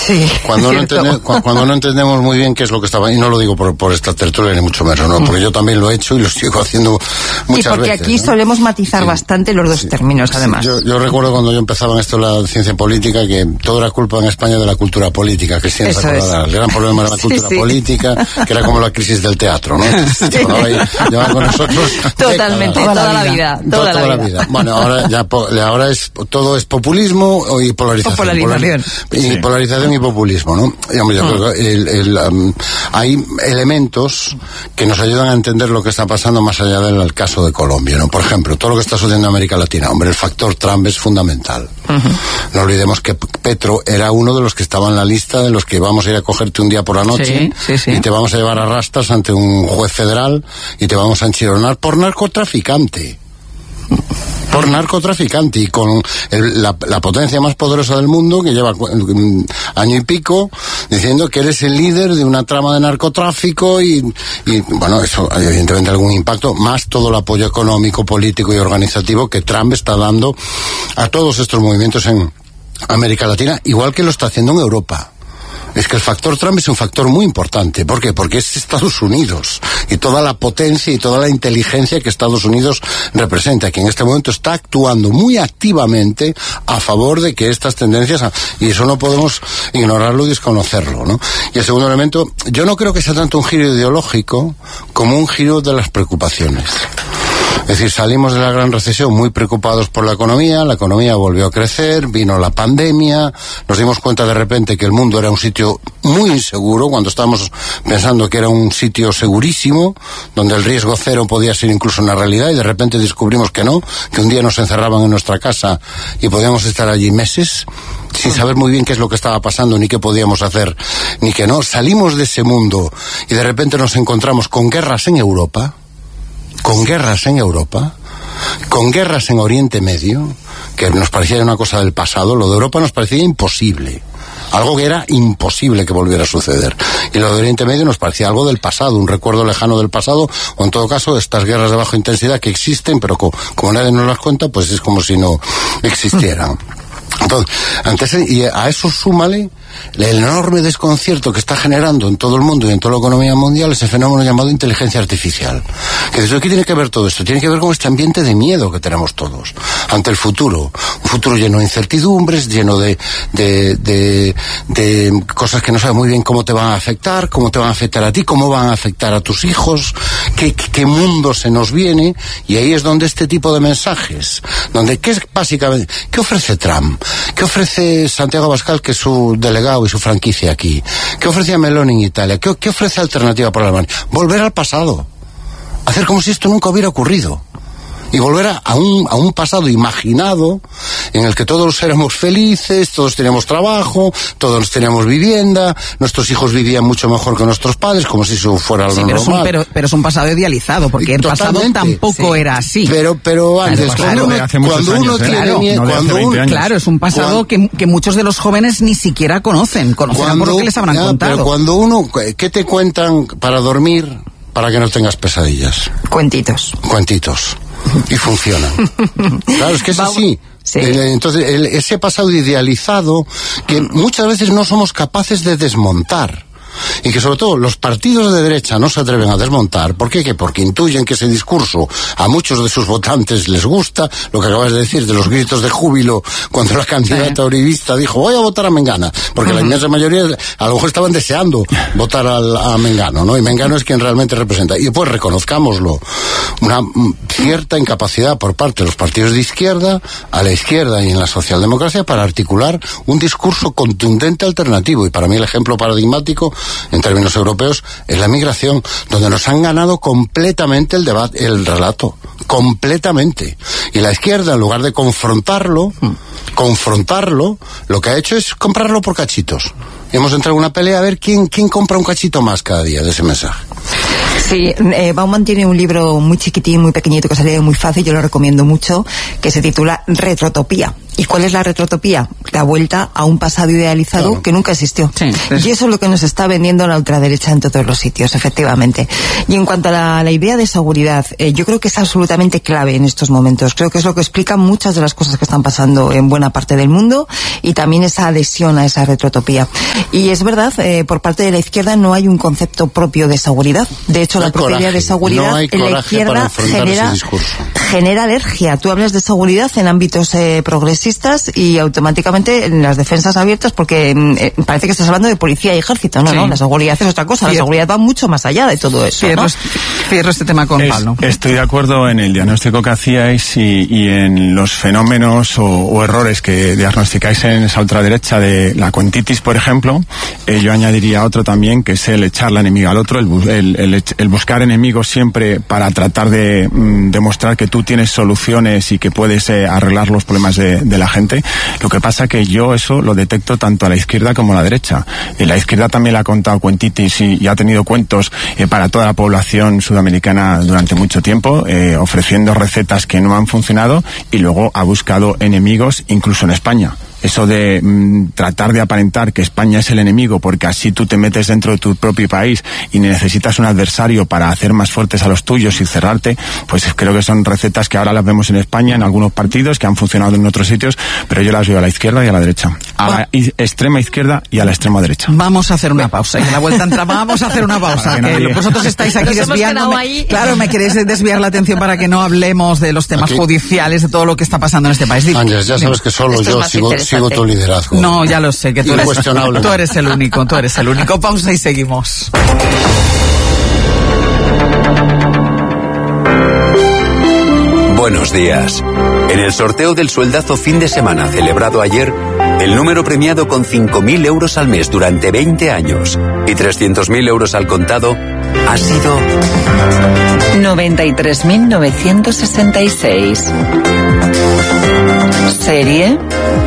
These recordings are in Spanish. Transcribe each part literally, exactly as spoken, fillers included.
Sí, cuando, no entende, cu cuando no entendemos muy bien qué es lo que estaba, y no lo digo por, por esta tertulia ni mucho menos, ¿no? Porque yo también lo he hecho y lo sigo haciendo muchas veces. Y porque veces, aquí ¿no? solemos matizar sí, bastante los dos sí, términos, además. Sí, yo, yo recuerdo cuando yo empezaba en esto de la ciencia política que todo era culpa en España de la cultura política, Cristina se acordará. El gran problema era la cultura sí, sí. política, que era como la crisis del teatro, ¿no? Sí. Llevaba, ahí, llevaba con nosotros totalmente, décadas, toda la vida. Toda, toda, la, la vida. vida. Bueno, ahora ya ahora es todo es populismo y polarización. O polarización. Polar, y sí. polarización y populismo, ¿no? Y, hombre, yo mm. creo que el, el, um, hay elementos que nos ayudan a entender lo que está pasando más allá del caso de Colombia, ¿no? Por ejemplo, todo lo que está sucediendo en América Latina. Hombre, el factor Trump es fundamental. Uh-huh. No olvidemos que Petro era uno de los que estaba en la lista de los que vamos a ir a cogerte un día por la noche sí, sí, sí. y te vamos a llevar a rastras ante un juez federal y te vamos a enchironar por narcotraficante. Por narcotraficante y con el, la, la potencia más poderosa del mundo que lleva um, año y pico diciendo que eres el líder de una trama de narcotráfico y, y bueno, eso evidentemente algún impacto, más todo el apoyo económico, político y organizativo que Trump está dando a todos estos movimientos en América Latina, igual que lo está haciendo en Europa. Es que el factor Trump es un factor muy importante. ¿Por qué? Porque es Estados Unidos y toda la potencia y toda la inteligencia que Estados Unidos representa, que en este momento está actuando muy activamente a favor de que estas tendencias, y eso no podemos ignorarlo y desconocerlo, ¿no? Y el segundo elemento, yo no creo que sea tanto un giro ideológico como un giro de las preocupaciones. Es decir, salimos de la gran recesión muy preocupados por la economía, la economía volvió a crecer, vino la pandemia, nos dimos cuenta de repente que el mundo era un sitio muy inseguro, cuando estábamos pensando que era un sitio segurísimo, donde el riesgo cero podía ser incluso una realidad, y de repente descubrimos que no, que un día nos encerraban en nuestra casa y podíamos estar allí meses, sin saber muy bien qué es lo que estaba pasando, ni qué podíamos hacer, ni qué no. Salimos de ese mundo y de repente nos encontramos con guerras en Europa, con guerras en Europa, con guerras en Oriente Medio, que nos parecía una cosa del pasado. Lo de Europa nos parecía imposible, algo que era imposible que volviera a suceder. Y lo de Oriente Medio nos parecía algo del pasado, un recuerdo lejano del pasado, o en todo caso estas guerras de baja intensidad que existen, pero co como nadie nos las cuenta, pues es como si no existieran. Entonces, antes, y a eso súmale el enorme desconcierto que está generando en todo el mundo y en toda la economía mundial ese fenómeno llamado inteligencia artificial. ¿Qué tiene que ver todo esto? Tiene que ver con este ambiente de miedo que tenemos todos ante el futuro. Un futuro lleno de incertidumbres, lleno de, de, de, de cosas que no sabes muy bien cómo te van a afectar, cómo te van a afectar a ti, cómo van a afectar a tus hijos, qué, qué mundo se nos viene. Y ahí es donde este tipo de mensajes, donde, ¿qué es básicamente, qué ofrece Trump? ¿Qué ofrece Santiago Abascal, que es su delegado y su franquicia aquí? ¿Qué ofrece Meloni en Italia? ¿Qué, qué ofrece alternativa para Alemania? Volver al pasado. Hacer como si esto nunca hubiera ocurrido. Y volver a, a, un, a un pasado imaginado en el que todos éramos felices, todos teníamos trabajo, todos teníamos vivienda, nuestros hijos vivían mucho mejor que nuestros padres, como si eso fuera algo sí, pero normal. Es un, pero, pero es un pasado idealizado, porque el pasado tampoco sí. era así. Pero, pero antes, claro, cuando, hace cuando uno años, tiene claro, miedo, no cuando uno, claro, es un pasado que, que muchos de los jóvenes ni siquiera conocen, conocerán por lo que les habrán ya, contado. Pero cuando uno, ¿qué te cuentan para dormir para que no tengas pesadillas? Cuentitos. Cuentitos. Y funcionan. Claro, es que es Vamos. así. Sí. Entonces, el, ese pasado idealizado que muchas veces no somos capaces de desmontar. Y que sobre todo los partidos de derecha no se atreven a desmontar. ¿Por qué? Que porque intuyen que ese discurso a muchos de sus votantes les gusta, lo que acabas de decir de los gritos de júbilo cuando la candidata uribista dijo voy a votar a Mengana, porque uh-huh. la inmensa mayoría a lo mejor estaban deseando votar al, a Mengano, ¿no? Y Mengano es quien realmente representa. Y pues reconozcámoslo, una cierta incapacidad por parte de los partidos de izquierda, a la izquierda y en la socialdemocracia, para articular un discurso contundente alternativo. Y para mí el ejemplo paradigmático en términos europeos es la migración, donde nos han ganado completamente el debate, el relato, completamente. Y la izquierda, en lugar de confrontarlo, confrontarlo, lo que ha hecho es comprarlo por cachitos. Y hemos entrado en una pelea a ver quién, quién compra un cachito más cada día de ese mensaje. Sí, eh, Bauman tiene un libro muy chiquitín, muy pequeñito, que se lee muy fácil, yo lo recomiendo mucho, que se titula Retrotopía. ¿Y cuál es la retrotopía? La vuelta a un pasado idealizado claro. que nunca existió. Sí, y eso es lo que nos está vendiendo la ultraderecha en todos los sitios, efectivamente. Y en cuanto a la, la idea de seguridad, eh, yo creo que es absolutamente clave en estos momentos. Creo que es lo que explica muchas de las cosas que están pasando en buena parte del mundo y también esa adhesión a esa retrotopía. Y es verdad, eh, por parte de la izquierda no hay un concepto propio de seguridad. De hecho, no la propia idea de seguridad no en la izquierda genera, genera alergia. Tú hablas de seguridad en ámbitos eh, progresistas y automáticamente en las defensas abiertas, porque eh, parece que estás hablando de policía y ejército. No, sí. no, la seguridad es otra cosa. La seguridad va mucho más allá de todo eso. Cierro, ¿no? cierro este tema con es, Pablo. Estoy de acuerdo en el diagnóstico que hacíais y, y en los fenómenos o, o errores que diagnosticáis en esa ultraderecha de la cuentitis, por ejemplo. Eh, yo añadiría otro también, que es el echar la enemiga al otro, el, el, el, el buscar enemigos siempre para tratar de mm, demostrar que tú tienes soluciones y que puedes eh, arreglar los problemas de, de la gente. Lo que pasa que yo eso lo detecto tanto a la izquierda como a la derecha. Y la izquierda también le ha contado cuentitis y, y ha tenido cuentos eh, para toda la población sudamericana durante mucho tiempo, eh, ofreciendo recetas que no han funcionado, y luego ha buscado enemigos incluso en España. Eso de mmm, tratar de aparentar que España es el enemigo porque así tú te metes dentro de tu propio país y necesitas un adversario para hacer más fuertes a los tuyos y cerrarte, pues creo que son recetas que ahora las vemos en España en algunos partidos que han funcionado en otros sitios, pero yo las veo a la izquierda y a la derecha. A la extrema izquierda y a la extrema derecha. Vamos a hacer una pausa. Y en la vuelta entra, vamos a hacer una pausa. Que nadie... Vosotros estáis aquí desviándome. Claro, me queréis desviar la atención para que no hablemos de los temas aquí judiciales, de todo lo que está pasando en este país. Ángeles, ya sabes que solo Esto yo sigo, sigo tu liderazgo. No, ya lo sé, que tú eres, tú eres el único, tú eres el único. Pausa y seguimos. Buenos días. En el sorteo del sueldazo fin de semana celebrado ayer, el número premiado con cinco mil euros al mes durante veinte años y trescientos mil euros al contado ha sido noventa y tres mil novecientos sesenta y seis. Serie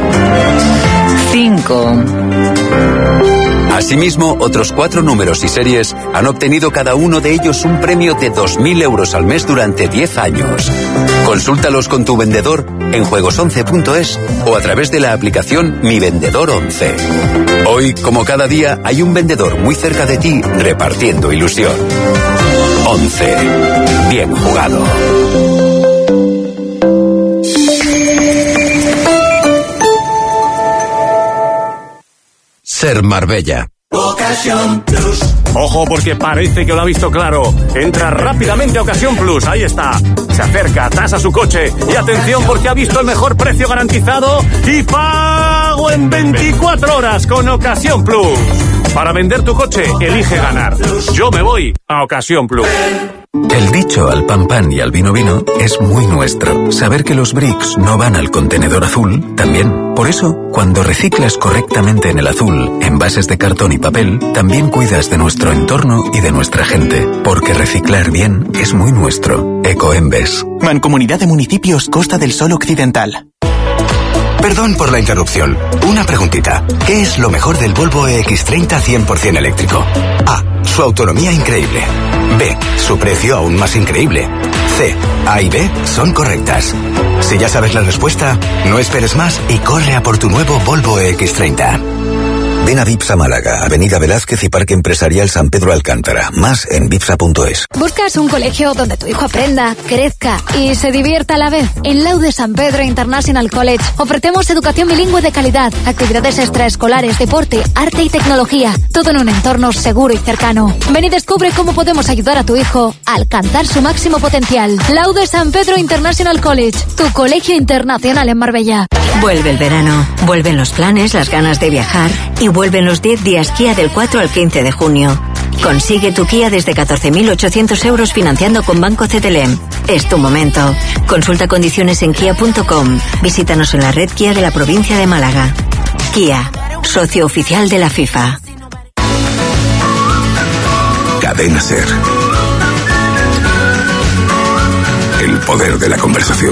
cinco. Asimismo, otros cuatro números y series han obtenido cada uno de ellos un premio de dos mil euros al mes durante diez años. Consúltalos con tu vendedor en juegos once punto es o a través de la aplicación Mi Vendedor once. Hoy, como cada día, hay un vendedor muy cerca de ti repartiendo ilusión. once. Bien jugado. Ser Marbella. Ocasión Plus. Ojo, porque parece que lo ha visto claro. Entra rápidamente a Ocasión Plus, ahí está. Se acerca, tasa su coche y atención porque ha visto el mejor precio garantizado y pago en veinticuatro horas con Ocasión Plus. Para vender tu coche, elige ganar. Yo me voy a Ocasión Plus. El dicho al pan pan y al vino vino es muy nuestro. Saber que los bricks no van al contenedor azul, también. Por eso, cuando reciclas correctamente en el azul, envases de cartón y papel, también cuidas de nuestro entorno y de nuestra gente. Porque reciclar bien es muy nuestro. Ecoembes. Mancomunidad de Municipios Costa del Sol Occidental. Perdón por la interrupción. Una preguntita. ¿Qué es lo mejor del Volvo E X treinta cien por ciento eléctrico? A. Su autonomía increíble. B. Su precio aún más increíble. C. A y B son correctas. Si ya sabes la respuesta, no esperes más y corre a por tu nuevo Volvo E X treinta. Ven a Vipsa Málaga, Avenida Velázquez y Parque Empresarial San Pedro Alcántara. Más en vipsa punto es. ¿Buscas un colegio donde tu hijo aprenda, crezca y se divierta a la vez? En Laude San Pedro International College ofrecemos educación bilingüe de calidad, actividades extraescolares, deporte, arte y tecnología, todo en un entorno seguro y cercano. Ven y descubre cómo podemos ayudar a tu hijo a alcanzar su máximo potencial. Laude San Pedro International College, tu colegio internacional en Marbella. Vuelve el verano, vuelven los planes, las ganas de viajar y vuelven los diez días Kia del cuatro al quince de junio. Consigue tu Kia desde catorce mil ochocientos euros financiando con Banco C T L E M. Es tu momento. Consulta condiciones en kia punto com. Visítanos en la red Kia de la provincia de Málaga. Kia, socio oficial de la FIFA. Cadena Ser. El poder de la conversación.